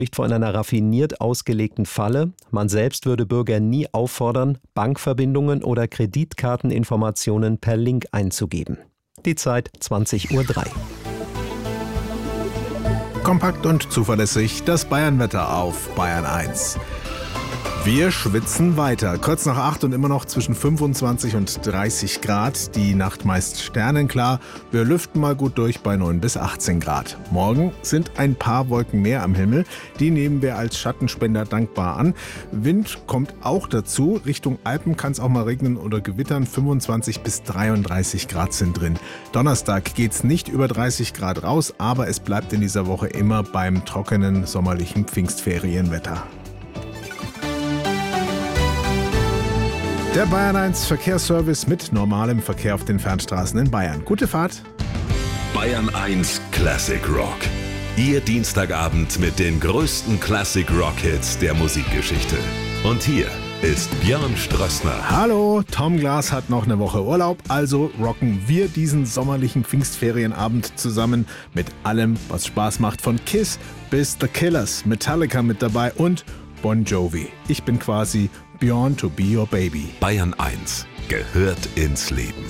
spricht von einer raffiniert ausgelegten Falle. Man selbst würde Bürger nie auffordern, Bankverbindungen oder Kreditkarteninformationen per Link einzugeben. Die Zeit 20:03 Uhr. Kompakt und zuverlässig das Bayernwetter auf Bayern 1. Wir schwitzen weiter. Kurz nach 8 und immer noch zwischen 25 und 30 Grad. Die Nacht meist sternenklar. Wir lüften mal gut durch bei 9 bis 18 Grad. Morgen sind ein paar Wolken mehr am Himmel. Die nehmen wir als Schattenspender dankbar an. Wind kommt auch dazu. Richtung Alpen kann es auch mal regnen oder gewittern. 25 bis 33 Grad sind drin. Donnerstag geht es nicht über 30 Grad raus, aber es bleibt in dieser Woche immer beim trockenen sommerlichen Pfingstferienwetter. Der Bayern 1 Verkehrsservice mit normalem Verkehr auf den Fernstraßen in Bayern. Gute Fahrt. Bayern 1 Classic Rock. Ihr Dienstagabend mit den größten Classic Rock Hits der Musikgeschichte. Und hier ist Björn Strössner. Hallo, Tom Glas hat noch eine Woche Urlaub, also rocken wir diesen sommerlichen Pfingstferienabend zusammen mit allem, was Spaß macht, von Kiss bis The Killers, Metallica mit dabei und Bon Jovi. Ich bin quasi Björn to be your baby. Bayern 1 gehört ins Leben.